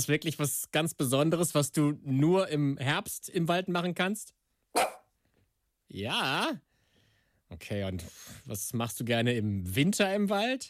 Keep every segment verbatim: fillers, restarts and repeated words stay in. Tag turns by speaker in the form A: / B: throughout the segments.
A: das wirklich was ganz Besonderes, was du nur im Herbst im Wald machen kannst? Ja. Okay, und was machst du gerne im Winter im Wald?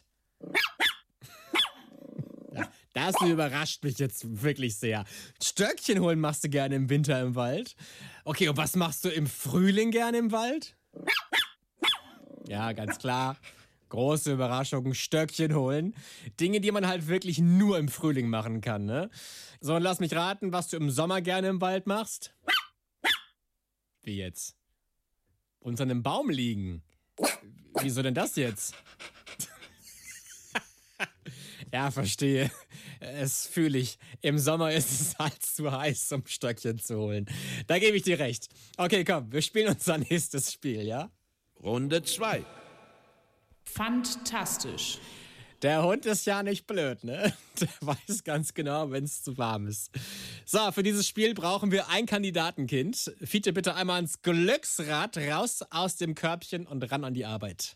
A: Das überrascht mich jetzt wirklich sehr. Stöckchen holen machst du gerne im Winter im Wald. Okay, und was machst du im Frühling gerne im Wald? Ja, ganz klar. Große Überraschung, Stöckchen holen. Dinge, die man halt wirklich nur im Frühling machen kann, ne? So, und lass mich raten, was du im Sommer gerne im Wald machst. Wie jetzt? Unter einem Baum liegen. Wieso denn das jetzt? Ja, verstehe. Es fühle ich. Im Sommer ist es halt zu heiß, um Stöckchen zu holen. Da gebe ich dir recht. Okay, komm, wir spielen unser nächstes Spiel, ja?
B: Runde zwei.
C: Fantastisch.
A: Der Hund ist ja nicht blöd, ne? Der weiß ganz genau, wenn es zu warm ist. So, für dieses Spiel brauchen wir ein Kandidatenkind. Fiete, bitte einmal ans Glücksrad, raus aus dem Körbchen und ran an die Arbeit.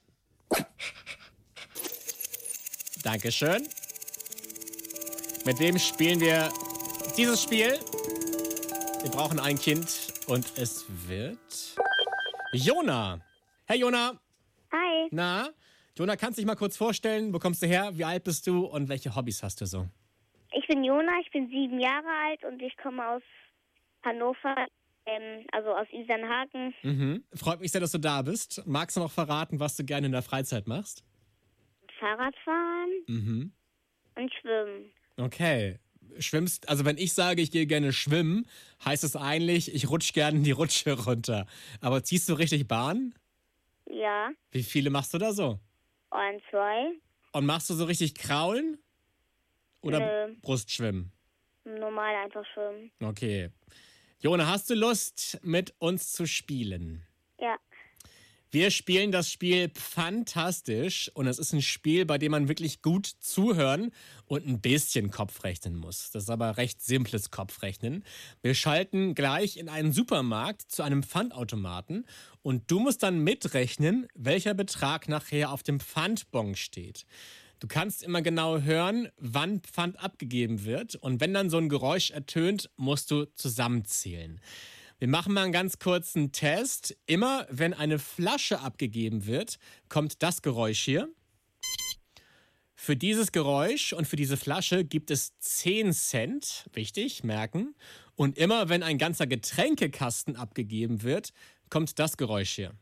A: Dankeschön. Mit dem spielen wir dieses Spiel. Wir brauchen ein Kind und es wird Jona. Hey Jona.
D: Hi,
A: Na, Jona, kannst du dich mal kurz vorstellen? Wo kommst du her? Wie alt bist du? Und welche Hobbys hast du so?
D: ich bin Jona, ich bin sieben Jahre alt und ich komme aus Hannover, ähm, also aus Isernhagen.
A: Mhm. Freut mich sehr, dass du da bist. Magst du noch verraten, was du gerne in der Freizeit machst?
D: Fahrradfahren
A: Mhm.
D: und Schwimmen.
A: Okay. Schwimmst, also wenn ich sage, ich gehe gerne schwimmen, heißt es eigentlich, ich rutsch gerne die Rutsche runter. Aber ziehst du richtig Bahn?
D: Ja,
A: Wie viele machst du da so?
D: ein, zwei,
A: Und machst du so richtig Kraulen? Oder
D: Nö.
A: Brustschwimmen?
D: normal einfach schwimmen.
A: Okay. Jona, hast du Lust, mit uns zu spielen?
D: Ja,
A: Wir spielen das Spiel Pfantastisch und es ist ein Spiel, bei dem man wirklich gut zuhören und ein bisschen Kopfrechnen muss. Das ist aber recht simples Kopfrechnen. Wir schalten gleich in einen Supermarkt zu einem Pfandautomaten und du musst dann mitrechnen, welcher Betrag nachher auf dem Pfandbon steht. Du kannst immer genau hören, wann Pfand abgegeben wird und wenn dann so ein Geräusch ertönt, musst du zusammenzählen. Wir machen mal einen ganz kurzen Test. Immer wenn eine Flasche abgegeben wird, kommt das Geräusch hier. Für dieses Geräusch und für diese Flasche gibt es zehn Cent. Wichtig, merken. Und immer wenn ein ganzer Getränkekasten abgegeben wird, kommt das Geräusch hier.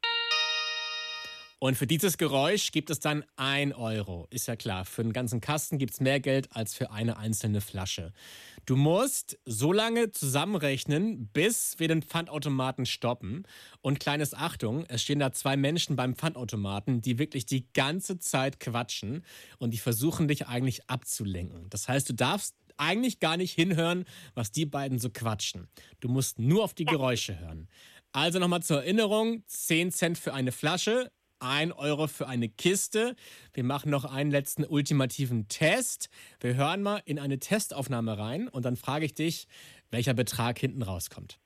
A: Und für dieses Geräusch gibt es dann ein Euro. Ist ja klar, für einen ganzen Kasten gibt es mehr Geld als für eine einzelne Flasche. Du musst so lange zusammenrechnen, bis wir den Pfandautomaten stoppen. Und kleines Achtung, es stehen da zwei Menschen beim Pfandautomaten, die wirklich die ganze Zeit quatschen und die versuchen dich eigentlich abzulenken. Das heißt, du darfst eigentlich gar nicht hinhören, was die beiden so quatschen. Du musst nur auf die Geräusche hören. Also nochmal zur Erinnerung, zehn Cent für eine Flasche, ein Euro für eine Kiste. Wir machen noch einen letzten ultimativen Test. Wir hören mal in eine Testaufnahme rein und dann frage ich dich, welcher Betrag hinten rauskommt.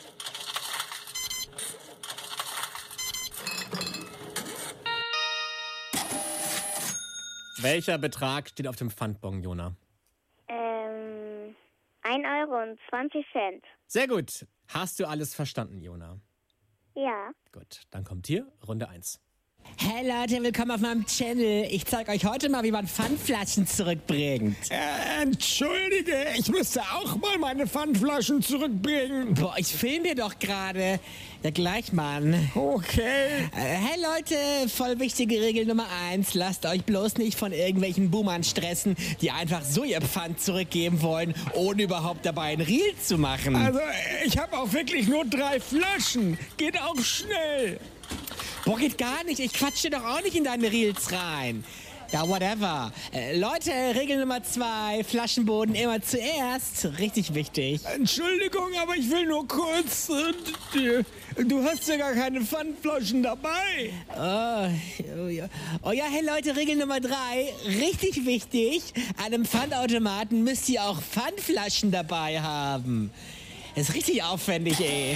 A: Welcher Betrag steht auf dem Pfandbon, Jona?
D: ähm, ein Euro und zwanzig Cent.
A: Sehr gut. Hast du alles verstanden, Jona?
D: Ja,
A: Gut, dann kommt hier Runde eins.
E: Hey Leute, willkommen auf meinem Channel. Ich zeige euch heute mal, wie man Pfandflaschen zurückbringt.
F: Äh, entschuldige, ich müsste auch mal meine Pfandflaschen zurückbringen.
E: Boah, ich film dir doch gerade. Ja, gleich, Mann.
F: Okay.
E: Äh, hey Leute, voll wichtige Regel Nummer eins. Lasst euch bloß nicht von irgendwelchen Boomern stressen, die einfach so ihr Pfand zurückgeben wollen, ohne überhaupt dabei ein Reel zu machen.
F: Also, ich habe auch wirklich nur drei Flaschen. Geht auch schnell.
E: Boah, geht gar nicht. Ich quatsche doch auch nicht in deine Reels rein. Ja, whatever. Äh, Leute, Regel Nummer zwei. Flaschenboden immer zuerst. Richtig wichtig.
F: Entschuldigung, aber ich will nur kurz. Äh, du hast ja gar keine Pfandflaschen dabei.
E: Oh, oh, ja. Oh ja, hey Leute, Regel Nummer drei. Richtig wichtig. An einem Pfandautomaten müsst ihr auch Pfandflaschen dabei haben. Ist richtig aufwendig, ey.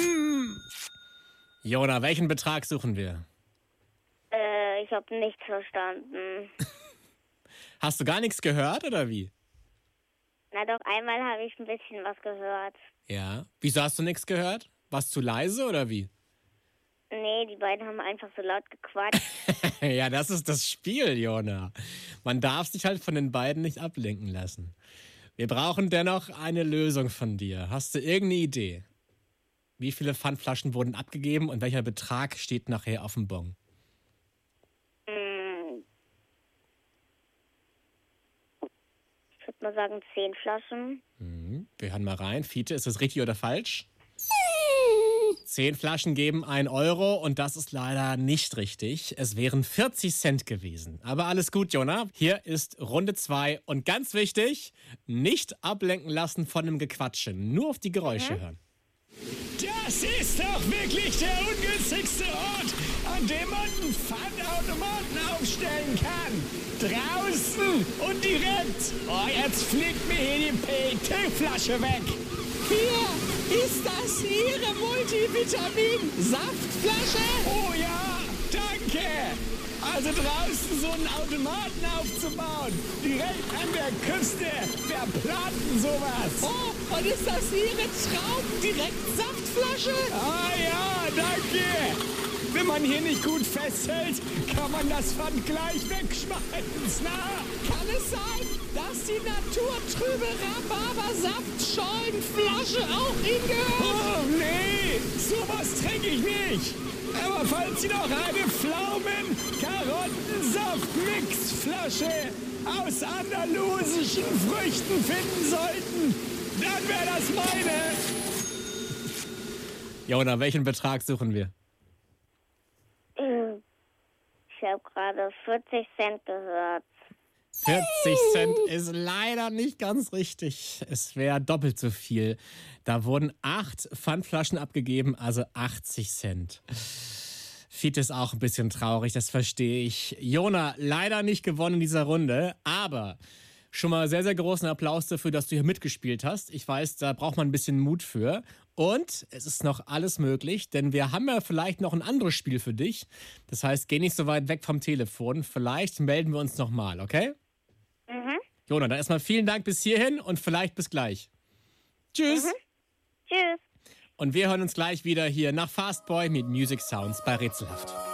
A: Jona, welchen Betrag suchen wir?
D: äh, ich habe nichts verstanden.
A: Hast du gar nichts gehört oder wie?
D: Na doch, einmal habe ich ein bisschen was gehört.
A: Ja. Wieso hast du nichts gehört? Warst du leise oder wie?
D: Nee, die beiden haben einfach so laut gequatscht.
A: Ja, das ist das Spiel, Jona. Man darf sich halt von den beiden nicht ablenken lassen. Wir brauchen dennoch eine Lösung von dir. Hast du irgendeine Idee? Wie viele Pfandflaschen wurden abgegeben und welcher Betrag steht nachher auf dem Bon?
D: Hm. Ich würde mal sagen zehn Flaschen.
A: Mhm. Wir hören mal rein. Fiete, ist das richtig oder falsch? Zehn Flaschen geben ein Euro und das ist leider nicht richtig. Es wären vierzig Cent gewesen. Aber alles gut, Jona. Hier ist Runde zwei und ganz wichtig, nicht ablenken lassen von dem Gequatsche. Nur auf die Geräusche hören.
F: Das ist doch wirklich der ungünstigste Ort, an dem man einen Pfandautomaten aufstellen kann. Draußen und direkt. Oh, jetzt fliegt mir hier die P E T-Flasche weg.
E: Hier ist das Ihre Multivitamin-Saftflasche.
F: Oh ja, danke. Also draußen so einen Automaten aufzubauen, direkt an der Küste. Wer plant denn sowas?
E: Oh, und ist das Ihre Trauben-Direkt-Saftflasche?
F: Ah ja, danke. Wenn man hier nicht gut festhält, kann man das Pfand gleich wegschmeißen. Na?
E: Kann es sein, dass die naturtrübe Rhabarbersaftschollenflasche auch Ihnen gehört?
F: Oh nee, sowas trinke ich nicht. Aber falls Sie noch eine Pflaumen-Karottensaft-Mixflasche aus andalusischen Früchten finden sollten, dann wäre das meine.
A: Jona, welchen Betrag suchen wir?
D: Ich habe gerade vierzig Cent gehört.
A: vierzig Cent ist leider nicht ganz richtig. Es wäre doppelt so viel. Da wurden acht Pfandflaschen abgegeben, also achtzig Cent. Fiete ist auch ein bisschen traurig, das verstehe ich. Jona, leider nicht gewonnen in dieser Runde, aber schon mal sehr, sehr großen Applaus dafür, dass du hier mitgespielt hast. Ich weiß, da braucht man ein bisschen Mut für. Und es ist noch alles möglich, denn wir haben ja vielleicht noch ein anderes Spiel für dich. Das heißt, geh nicht so weit weg vom Telefon. Vielleicht melden wir uns nochmal, okay?
D: Mhm.
A: Jona, dann erstmal vielen Dank bis hierhin und vielleicht bis gleich. Tschüss.
D: Mhm. Tschüss.
A: Und wir hören uns gleich wieder hier nach Fastboy mit Music Sounds bei Rätselhaft.